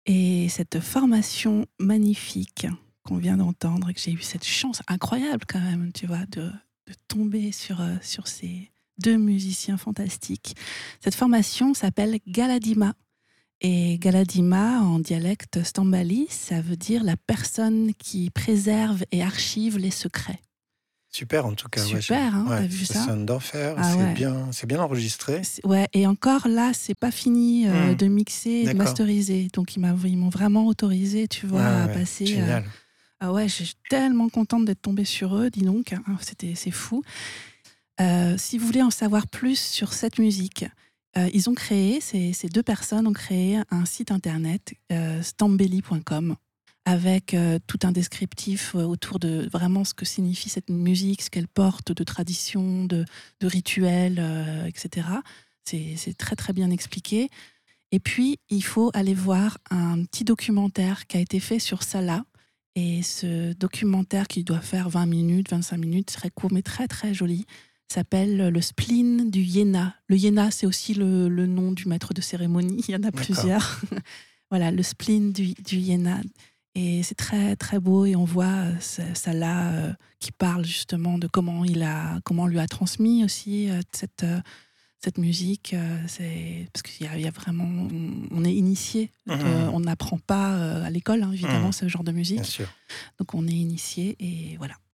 Et cette formation magnifique qu'on vient d'entendre, et que j'ai eu cette chance incroyable quand même, tu vois, de tomber sur ces deux musiciens fantastiques. Cette formation s'appelle Galadima. Et Galadima, en dialecte stambali, ça veut dire la personne qui préserve et archive les secrets. Super, en tout cas. Ouais, Super, hein, ouais, t'as vu ça ça? sonne d'enfer. Ah ouais. C'est bien enregistré. Ouais, et encore là, c'est pas fini Hmm, de mixer et de d'accord. masteriser. Donc ils m'ont vraiment autorisé, tu vois, Ouais, à ouais, passer. génial. Ah ouais, je suis tellement contente d'être tombée sur eux, dis donc, hein, c'est fou. Si vous voulez en savoir plus sur cette musique, ils ont créé, ces deux personnes ont créé un site internet, stambeli.com, avec tout un descriptif autour de vraiment ce que signifie cette musique, ce qu'elle porte de tradition, de rituels, etc. C'est très très bien expliqué. Et puis, il faut aller voir un petit documentaire qui a été fait sur Salah. Et ce documentaire, qui doit faire 20 minutes, 25 minutes, très court, mais très très joli, s'appelle Le spleen du Yéna. Le Yéna, c'est aussi le nom du maître de cérémonie. Il y en a D'accord. plusieurs. Voilà, le spleen du Yéna. Et c'est très très beau, et on voit Salah qui parle justement de comment on lui a transmis aussi cette musique. C'est parce qu'il y a vraiment, on est initié, Mhm, on n'apprend pas à l'école, hein, évidemment, mhm, ce genre de bien musique. sûr. Donc on est initié, et voilà.